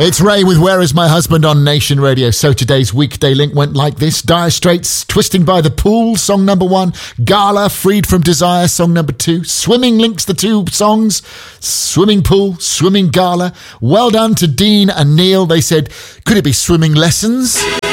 It's Ray with Where Is My Husband on Nation Radio. So today's weekday link went like this. Dire Straits, Twisting by the Pool, song number 1. Gala, Freed from Desire, song number 2. Swimming links the two songs. Swimming Pool, Swimming Gala. Well done to Dean and Neil. They said, could it be swimming lessons?